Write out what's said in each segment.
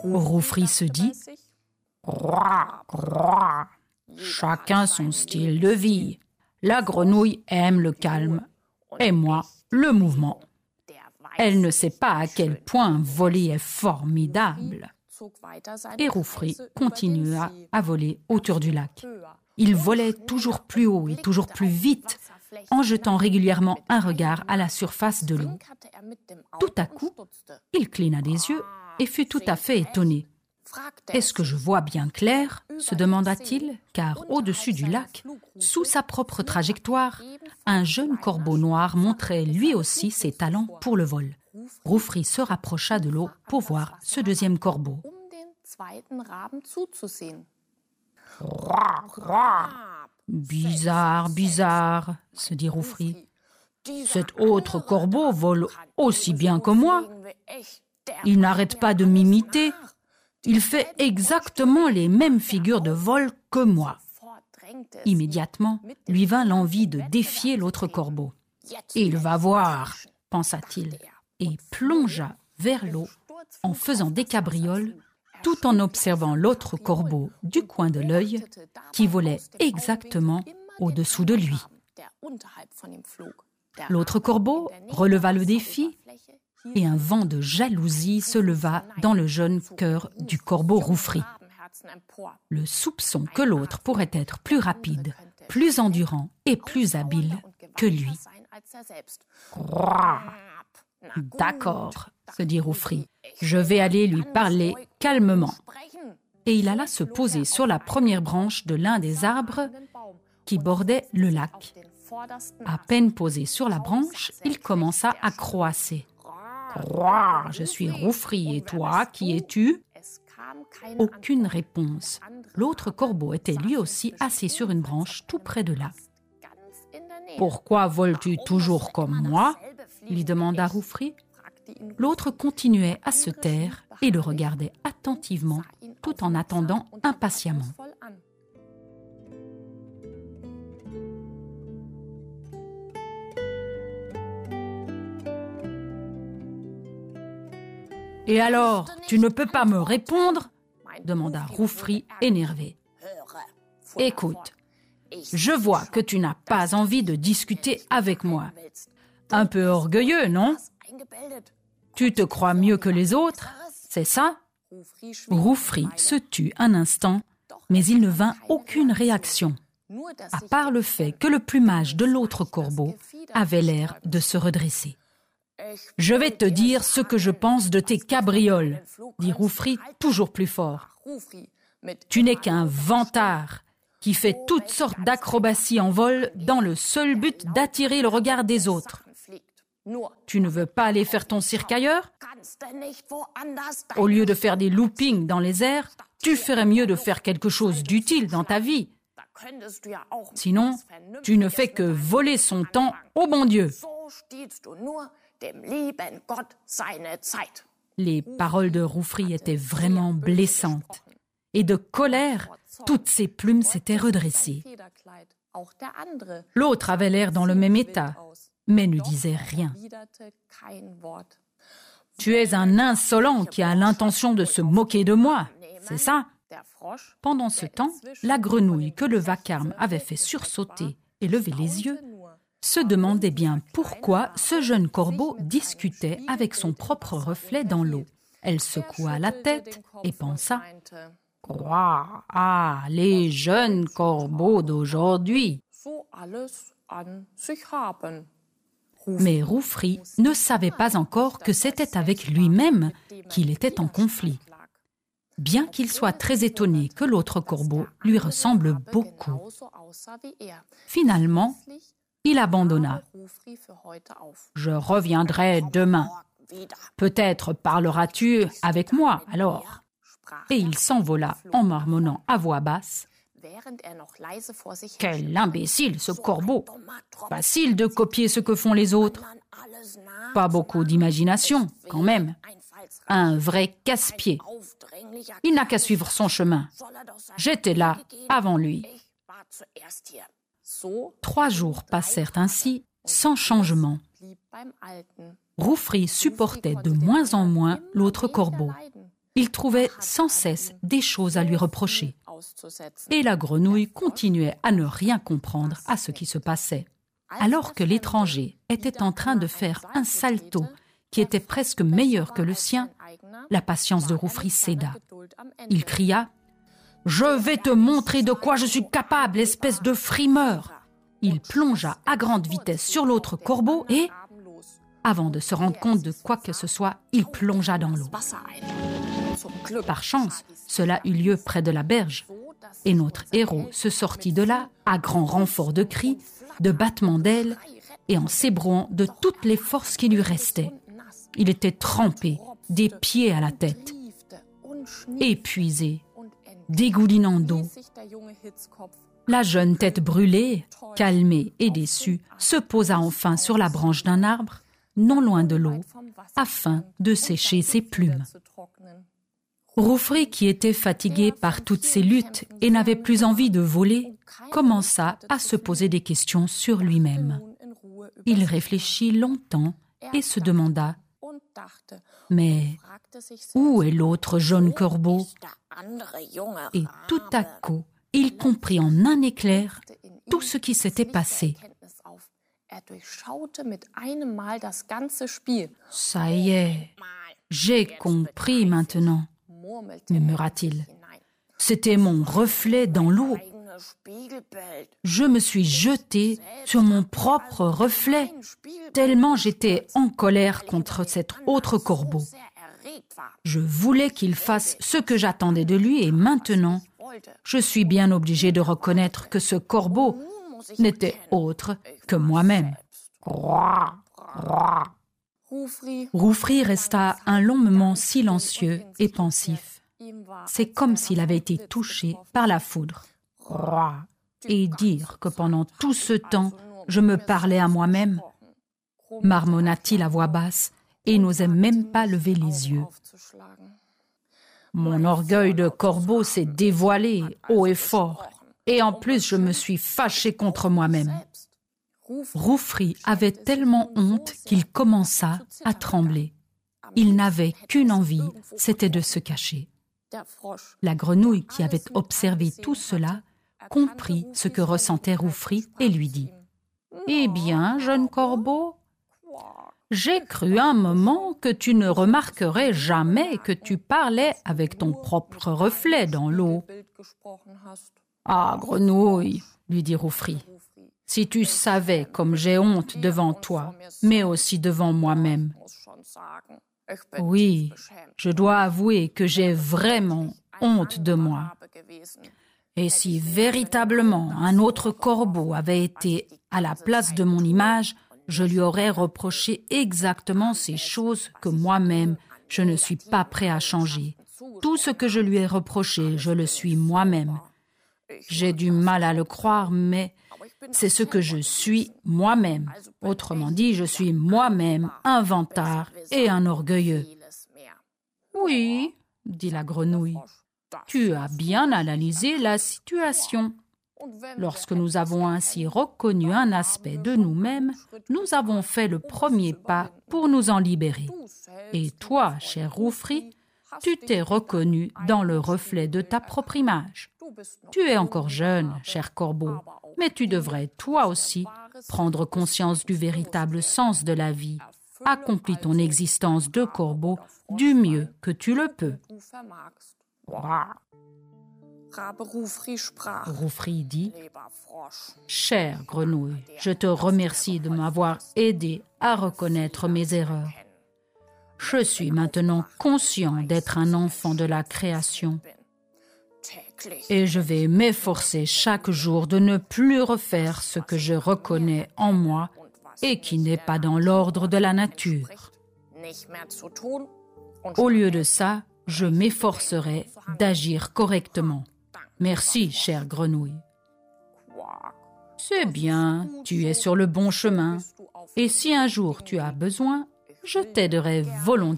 Roufri se dit « Croix, croix, chacun son style de vie. La grenouille aime le calme et moi, le mouvement. Elle ne sait pas à quel point voler est formidable. » Et Roufri continua à voler autour du lac. Il volait toujours plus haut et toujours plus vite, en jetant régulièrement un regard à la surface de l'eau. Tout à coup, il cligna des yeux et fut tout à fait étonné. « Est-ce que je vois bien clair ?» se demanda-t-il, car au-dessus du lac, sous sa propre trajectoire, un jeune corbeau noir montrait lui aussi ses talents pour le vol. Roufri se rapprocha de l'eau pour voir ce deuxième corbeau. « Bizarre, bizarre, » se dit Roufri. « Cet autre corbeau vole aussi bien que moi. Il n'arrête pas de m'imiter. Il fait exactement les mêmes figures de vol que moi. » Immédiatement, lui vint l'envie de défier l'autre corbeau. « Il va voir, » pensa-t-il, et plongea vers l'eau en faisant des cabrioles, tout en observant l'autre corbeau du coin de l'œil qui volait exactement au-dessous de lui. L'autre corbeau releva le défi et un vent de jalousie se leva dans le jeune cœur du corbeau Roufri. Le soupçon que l'autre pourrait être plus rapide, plus endurant et plus habile que lui. « D'accord, » se dit Roufri, « je vais aller lui parler calmement. » Et il alla se poser sur la première branche de l'un des arbres qui bordaient le lac. À peine posé sur la branche, il commença à croasser. « Croix, je suis Roufri, et toi, qui es-tu » Aucune réponse. L'autre corbeau était lui aussi assis sur une branche tout près de là. « Pourquoi voles-tu toujours comme moi ?» lui demanda Roufri. L'autre continuait à se taire et le regardait attentivement, tout en attendant impatiemment. « Et alors, tu ne peux pas me répondre ?» demanda Roufri énervé. « Écoute, je vois que tu n'as pas envie de discuter avec moi. Un peu orgueilleux, non ? Tu te crois mieux que les autres, c'est ça ?» Roufri se tut un instant, mais il ne vint aucune réaction, à part le fait que le plumage de l'autre corbeau avait l'air de se redresser. « Je vais te dire ce que je pense de tes cabrioles, » dit Roufri toujours plus fort. « Tu n'es qu'un vantard qui fait toutes sortes d'acrobaties en vol dans le seul but d'attirer le regard des autres. Tu ne veux pas aller faire ton cirque ailleurs ? Au lieu de faire des loopings dans les airs, tu ferais mieux de faire quelque chose d'utile dans ta vie. Sinon, tu ne fais que voler son temps au bon Dieu. » Les paroles de Roufri étaient vraiment blessantes. Et de colère, toutes ses plumes s'étaient redressées. L'autre avait l'air dans le même état, mais ne disait rien. « Tu es un insolent qui a l'intention de se moquer de moi, c'est ça ?» Pendant ce temps, la grenouille que le vacarme avait fait sursauter et lever les yeux se demandait bien pourquoi ce jeune corbeau discutait avec son propre reflet dans l'eau. Elle secoua la tête et pensa « Croix, ah, les jeunes corbeaux d'aujourd'hui !» Mais Roufri ne savait pas encore que c'était avec lui-même qu'il était en conflit. Bien qu'il soit très étonné que l'autre corbeau lui ressemble beaucoup. Finalement, il abandonna. « Je reviendrai demain. Peut-être parleras-tu avec moi alors. » Et il s'envola en marmonnant à voix basse. « Quel imbécile ce corbeau! Facile de copier ce que font les autres. Pas beaucoup d'imagination, quand même. Un vrai casse-pied. Il n'a qu'à suivre son chemin. J'étais là avant lui. » 3 jours passèrent ainsi, sans changement. Roufri supportait de moins en moins l'autre corbeau. Il trouvait sans cesse des choses à lui reprocher. Et la grenouille continuait à ne rien comprendre à ce qui se passait. Alors que l'étranger était en train de faire un salto qui était presque meilleur que le sien, la patience de Roufri céda. Il cria « Je vais te montrer de quoi je suis capable, espèce de frimeur !» Il plongea à grande vitesse sur l'autre corbeau et, avant de se rendre compte de quoi que ce soit, il plongea dans l'eau. Par chance, cela eut lieu près de la berge, et notre héros se sortit de là à grand renfort de cris, de battements d'ailes et en s'ébrouant de toutes les forces qui lui restaient. Il était trempé, des pieds à la tête, épuisé, dégoulinant d'eau. La jeune tête brûlée, calmée et déçue, se posa enfin sur la branche d'un arbre, non loin de l'eau, afin de sécher ses plumes. Roufri, qui était fatigué par toutes ces luttes et n'avait plus envie de voler, commença à se poser des questions sur lui-même. Il réfléchit longtemps et se demanda « Mais où est l'autre jaune corbeau ?» Et tout à coup, il comprit en un éclair tout ce qui s'était passé. « Ça y est, j'ai compris maintenant », murmura-t-il. « C'était mon reflet dans l'eau. Je me suis jeté sur mon propre reflet, tellement j'étais en colère contre cet autre corbeau. Je voulais qu'il fasse ce que j'attendais de lui et maintenant, je suis bien obligé de reconnaître que ce corbeau n'était autre que moi-même. » Roufri resta un long moment silencieux et pensif. C'est comme s'il avait été touché par la foudre. Et dire que pendant tout ce temps, je me parlais à moi-même, marmonna-t-il à voix basse et n'osait même pas lever les yeux. Mon orgueil de corbeau s'est dévoilé haut et fort, et en plus je me suis fâché contre moi-même. Roufri avait tellement honte qu'il commença à trembler. Il n'avait qu'une envie, c'était de se cacher. La grenouille qui avait observé tout cela comprit ce que ressentait Roufri et lui dit « Eh bien, jeune corbeau, j'ai cru un moment que tu ne remarquerais jamais que tu parlais avec ton propre reflet dans l'eau. »« Ah, grenouille, lui dit Roufri, si tu savais comme j'ai honte devant toi, mais aussi devant moi-même. Oui, je dois avouer que j'ai vraiment honte de moi. Et si véritablement un autre corbeau avait été à la place de mon image, je lui aurais reproché exactement ces choses que moi-même, je ne suis pas prêt à changer. Tout ce que je lui ai reproché, je le suis moi-même. J'ai du mal à le croire, mais c'est ce que je suis moi-même. Autrement dit, je suis moi-même un vantard et un orgueilleux. »« Oui, dit la grenouille, tu as bien analysé la situation. Lorsque nous avons ainsi reconnu un aspect de nous-mêmes, nous avons fait le premier pas pour nous en libérer. Et toi, cher Roufri, tu t'es reconnu dans le reflet de ta propre image. Tu es encore jeune, cher corbeau, mais tu devrais, toi aussi, prendre conscience du véritable sens de la vie. Accomplis ton existence de corbeau du mieux que tu le peux. » Roufri dit « Chère grenouille, je te remercie de m'avoir aidé à reconnaître mes erreurs. Je suis maintenant conscient d'être un enfant de la création. Et je vais m'efforcer chaque jour de ne plus refaire ce que je reconnais en moi et qui n'est pas dans l'ordre de la nature. Au lieu de ça, je m'efforcerai d'agir correctement. Merci, chère grenouille. » « C'est bien, tu es sur le bon chemin. Et si un jour tu as besoin, je t'aiderai volontiers. »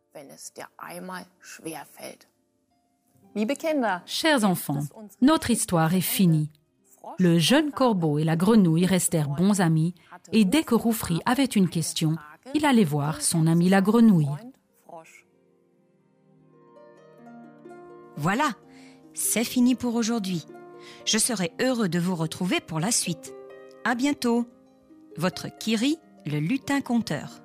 Chers enfants, notre histoire est finie. Le jeune corbeau et la grenouille restèrent bons amis et dès que Roufri avait une question, il allait voir son ami la grenouille. Voilà, c'est fini pour aujourd'hui. Je serai heureux de vous retrouver pour la suite. À bientôt. Votre Kiri, le lutin conteur.